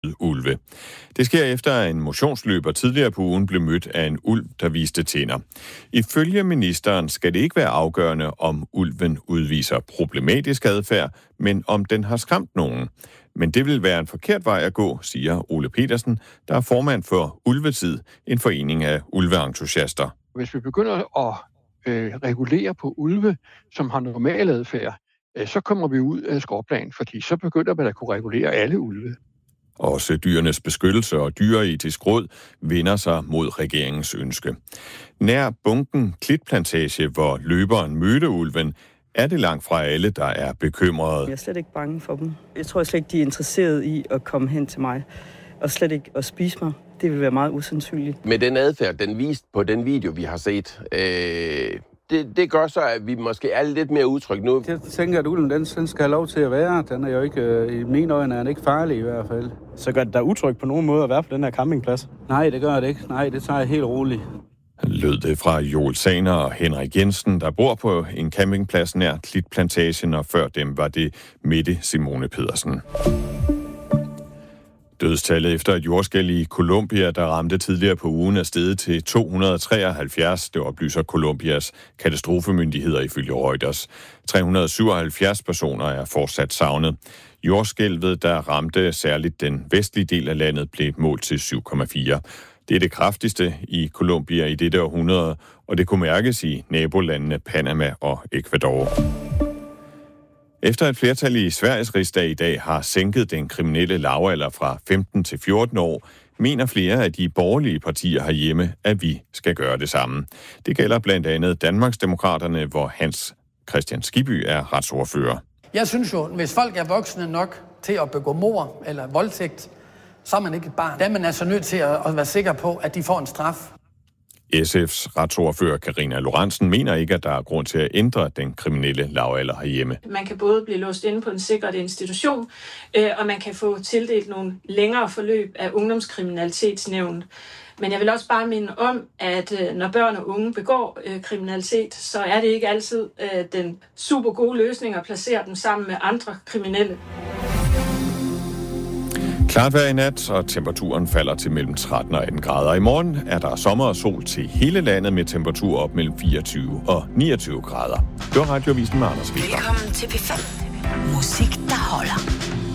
ulve. Det sker efter, at en motionsløber tidligere på ugen blev mødt af en ulv, der viste tænder. Ifølge ministeren skal det ikke være afgørende, om ulven udviser problematisk adfærd, men om den har skræmt nogen. Men det vil være en forkert vej at gå, siger Ole Petersen, der er formand for Ulvetid, en forening af ulveentusiaster. Hvis vi begynder at regulere på ulve, som har normal adfærd, så kommer vi ud af skråplanen, fordi så begynder man at kunne regulere alle ulve. Også Dyrenes Beskyttelse og Dyreetisk Råd vender sig mod regeringens ønske. Nær bunken Klitplantage, hvor løberen mødte ulven, er det langt fra alle, der er bekymrede. Jeg er slet ikke bange for dem. Jeg tror slet ikke, de er interesseret i at komme hen til mig, og slet ikke at spise mig. Det vil være meget usandsynligt. Med den adfærd, den viste på den video, vi har set, det gør så, at vi måske er lidt mere utrygge nu. Jeg tænker, at ulven den skal have lov til at være. Den er jo ikke, i mine øjne er den ikke farlig i hvert fald. Så gør det da utrygt på nogen måde at være på den her campingplads? Nej, det gør det ikke. Nej, det tager jeg helt roligt. Lød det fra Joel Saner og Henrik Jensen, der bor på en campingplads nær Klitplantagen, og før dem var det Mette Simone Pedersen. Dødstallet efter et jordskælv i Colombia, der ramte tidligere på ugen, er steget til 273. Det oplyser Colombias katastrofemyndigheder ifølge Reuters. 377 personer er fortsat savnet. Jordskælvet, der ramte særligt den vestlige del af landet, blev målt til 7,4. Det er det kraftigste i Colombia i dette århundrede, og det kunne mærkes i nabolandene Panama og Ecuador. Efter et flertal i Sveriges rigsdag i dag har sænket den kriminelle lavalder fra 15 til 14 år, mener flere af de borgerlige partier herhjemme, at vi skal gøre det samme. Det gælder blandt andet Danmarksdemokraterne, hvor Hans Kristian Skibby er retsordfører. Jeg synes jo, hvis folk er voksne nok til at begå mord eller voldtægt, så er man ikke et barn. Der er man altså nødt til at være sikker på, at de får en straf. SF's retsordfører Karina Lorentzen mener ikke, at der er grund til at ændre den kriminelle lavalder herhjemme. Man kan både blive låst inde på en sikret institution, og man kan få tildelt nogle længere forløb af ungdomskriminalitetsnævn. Men jeg vil også bare minde om, at når børn og unge begår kriminalitet, så er det ikke altid den super gode løsning at placere dem sammen med andre kriminelle. Klart vejr i nat, og temperaturen falder til mellem 13 og 18 grader. I morgen er der sommer og sol til hele landet med temperatur op mellem 24 og 29 grader. Det var Radiovisen med Anders Vester. Velkommen til P5. Musik, der holder.